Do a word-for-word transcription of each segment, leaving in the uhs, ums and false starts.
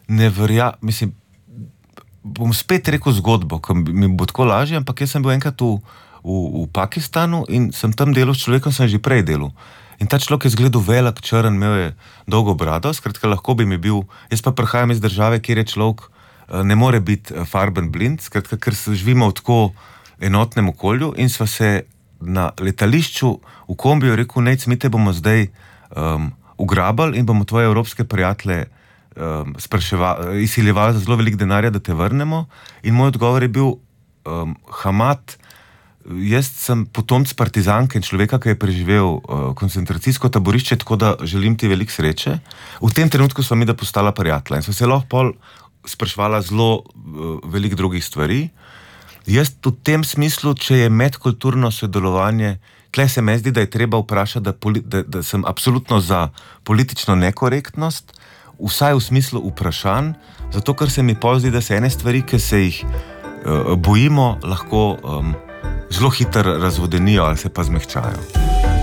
ne verja, mislim, bom spet rekel zgodbo, ko mi bo tako lažje, ampak jaz sem bil enkrat v, v, v Pakistanu in sem tam delal s človekom, sem že prej delal. In ta človek je izgledal velik, črn, imel je dolgo brado, skratka, lahko bi mi bil, jaz pa prihajam iz države, kjer je človek ne more biti farben blind, skratka, ker se živimo v tako enotnem okolju in sva se na letališču v kombiju rekel, nejc, mi te bomo zdaj um, ugrabali in bomo tvoje evropske prijatelje um, izsiljevali za zelo velik denarja, da te vrnemo. In moj odgovor je bil, um, Hamad, jaz sem potomc partizanke in človeka, ki je preživel uh, koncentracijsko taborišče, tako da želim ti veliko sreče. V tem trenutku sva mi da postala prijatelja in sva se lahko pol spraševala zelo uh, veliko drugih stvari. Jaz v tem smislu, če je medkulturno sodelovanje, tle se mi zdi, da je treba vprašati, da, poli, da, da sem absolutno za politično nekorektnost, vsaj v smislu vprašanj, zato ker se mi pol zdi, da se ene stvari, ki se jih uh, bojimo, lahko um, zelo hitro razvodenijo ali se pa zmehčajo.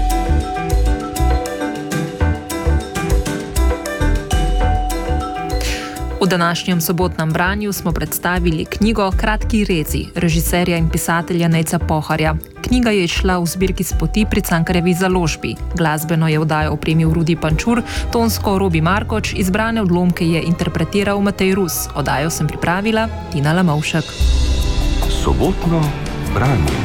V današnjem sobotnem branju smo predstavili knjigo Kratki rezi režiserja in pisatelja Nejca Poharja. Knjiga je izšla v zbirki Spoti pri Cankarjevi založbi. Glasbeno je oddajo opremil Rudi Pančur, tonsko Robi Markoč, izbrane odlomke je interpretiral Matej Rus. Oddajo sem pripravila Tina Lamovšek. Sobotno branje.